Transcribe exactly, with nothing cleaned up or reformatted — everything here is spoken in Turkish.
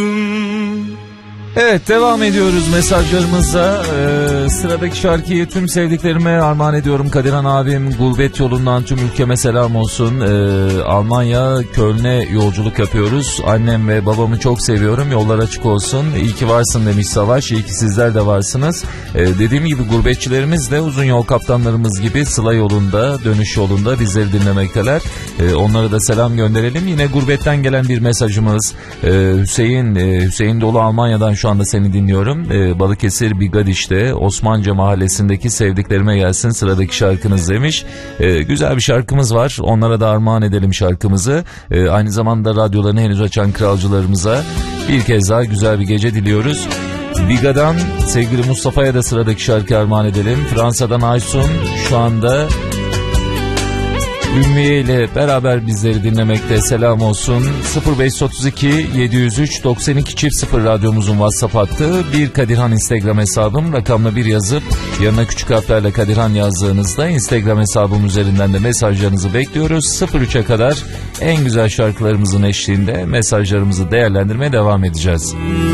Evet, devam ediyoruz mesajlarımıza. Ee, sıradaki şarkıyı tüm sevdiklerime armağan ediyorum. Kadirhan abim, gurbet yolundan tüm ülkeme selam olsun. Ee, Almanya Köln'e yolculuk yapıyoruz. Annem ve babamı çok seviyorum. Yollar açık olsun. İyi ki varsın demiş Savaş. İyi ki sizler de varsınız. Ee, dediğim gibi gurbetçilerimiz de uzun yol kaptanlarımız gibi sıla yolunda, dönüş yolunda bizleri dinlemekteler. Ee, onlara da selam gönderelim. Yine gurbetten gelen bir mesajımız. Ee, Hüseyin, e, Hüseyin Dolu Almanya'dan şu anda seni dinliyorum. Ee, Balıkesir Bigadiş'te Osmanca mahallesindeki sevdiklerime gelsin sıradaki şarkınız demiş. Ee, güzel bir şarkımız var. Onlara da armağan edelim şarkımızı. Ee, aynı zamanda radyolarını henüz açan kralcılarımıza bir kez daha güzel bir gece diliyoruz. Biga'dan sevgili Mustafa'ya da sıradaki şarkı armağan edelim. Fransa'dan Aysun şu anda Ümmiye ile beraber bizleri dinlemekte, selam olsun. sıfır beş otuz iki yedi yüz üç doksan iki çift sıfır radyomuzun WhatsApp hattı. Bir Kadirhan Instagram hesabım, rakamla bir yazıp yanına küçük harflerle Kadirhan yazdığınızda Instagram hesabım üzerinden de mesajlarınızı bekliyoruz. sıfır üçe kadar en güzel şarkılarımızın eşliğinde mesajlarımızı değerlendirmeye devam edeceğiz.